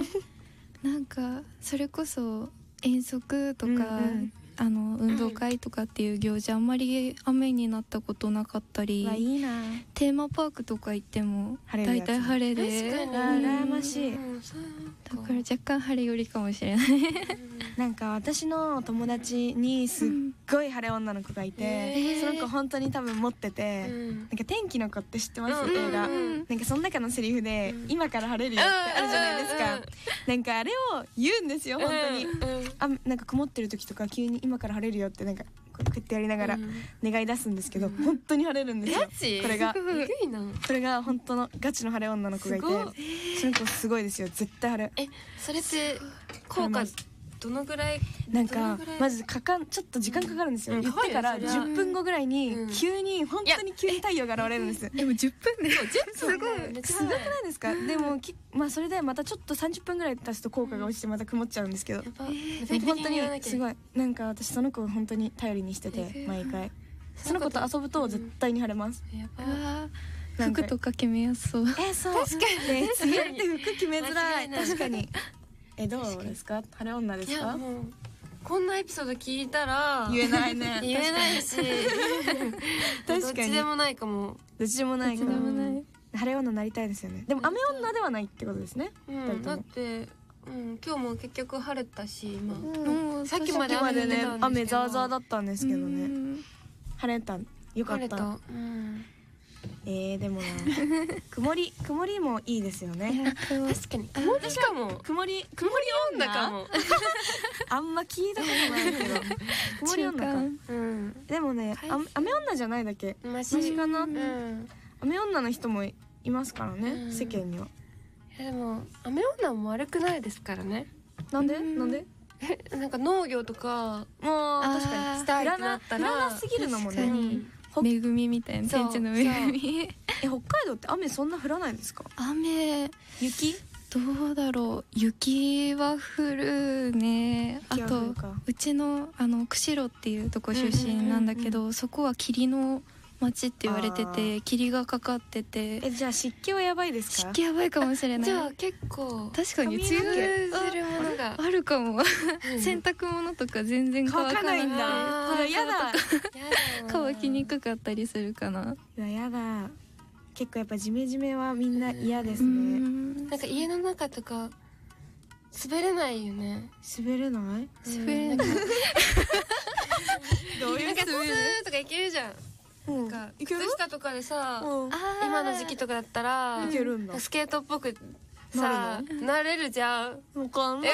なんかそれこそ遠足とか、運動会とかっていう行事あんまり雨になったことなかったり、 いいな。 テーマパークとか行っても晴れるやつ大体晴れで、 確か羨ましい。 だから若干晴れよりかもしれない。 なんか私の友達にすっごい晴れ女の子がいて、その子本当に多分持ってて、なんか天気の子って知ってます？映画。なんかその中のセリフで今から晴れるよってあるじゃないですか。なんかあれを言うんですよ本当に。なんか曇ってる時とか急に今から晴れるよってなんかこうやってやりながら願い出すんですけど、本当に晴れるんですよ。これがこれが本当のガチの晴れ女の子がいて、その子すごいですよ。絶対晴れ。 それって効果どのぐらい？ なんかまずちょっと時間かかるんですよ。言ってから10分後ぐらいに急に本当に急に太陽が現れるんです。 でも10分で、 すごいすごくないですか？でもまあそれでまたちょっと30分ぐらい経つと効果が落ちてまた曇っちゃうんですけど、本当にすごい。なんか私その子を本当に頼りにしてて、毎回その子と遊ぶと絶対に晴れます。 服とか決めやすそう。 そう確かに。次って服決めづらい。確かに。どうですか？晴れ女ですか？ こんなエピソード聞いたら言えないね。 言えないし、どっちでもないかも。 どっちでもないかも。晴れ女になりたいですよね。でも雨女ではないってことですね。 だって今日も結局晴れたし、さっきまでね雨ザーザーだったんですけどね。晴れた。よかった。でもな曇りもいいですよね。 確かに曇りかも。 曇り女かも。 あんま聞いたことないけど曇り女か。でもね雨女じゃないだけマシかな。雨女の人もいますからね、世間には。 でも雨女も悪くないですからね。 なんでなんか農業とかもう確かにしたいってなったら降らなすぎるのもね。 恵みみたいな、天地の恵み。 北海道って雨そんな降らないですか？雪どうだろう。雪は降るね。あとうちの釧路っていうとこ出身なんだけど、そこは霧の町って言われてて、霧がかかってて。 じゃあ湿気はやばいですか？ 湿気やばいかもしれない。 じゃあ結構確かに梅雨するものがあるかも。洗濯物とか全然乾かないんだ。 やだ。 乾きにくかったりするかな。 やだ。結構やっぱジメジメはみんな嫌ですね。 なんか家の中とか滑れないよね。 滑れない？ 滑れない。 どういうスーとかいけるじゃん。なんか靴下とかでさ、今の時期とかだったらいけるんだ。 スケートっぽくさなれるじゃん。 わかんない。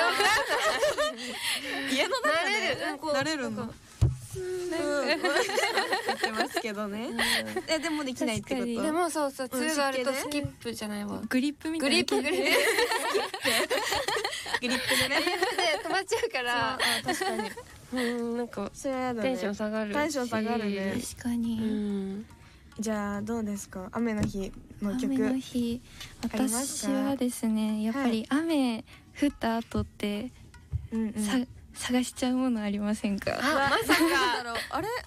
家の中でなれるんだ。やってますけどね。でもできないってこと。 でもそう梅雨があるとスキップじゃないわ。 グリップみたいな。 グリップでね。 止まっちゃうから。確かに。なんかテンション下がる。 テンション下がるね。 確かに。 じゃあどうですか？雨の日の曲。 雨の日、私はですね、やっぱり雨降った後って探しちゃうものありませんか？ まさかあれ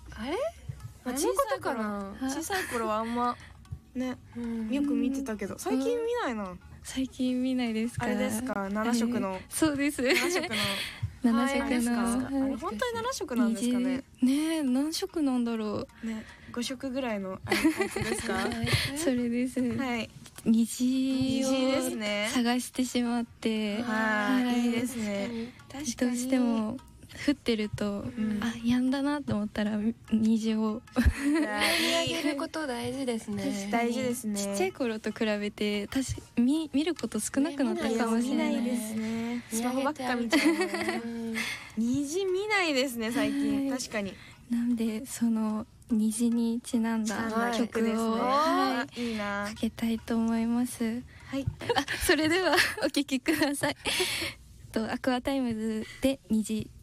小さい頃はあんまねよく見てたけど、最近見ないな。 最近見ないですか？ あれですか？7色の。 そうです。 7色の。 7色の。 あれ本当に7色なんですかね？ ね、何色なんだろう。ね、5色ぐらいのやつですか？ それです。 はい。 虹をですね。 探してしまって、 いいですね。 確かに。どうしても降ってると、やんだなと思ったら虹を見上げること大事ですね。 大事ですね。 ちっちゃい頃と比べて見ること少なくなったかもしれない。 見ないですね。スマホばっか見ちゃう。虹見ないですね最近。確かに。 なんでその虹にちなんだ曲をかけたいと思います。 はい。 それではお聴きください。アクアタイムズで虹。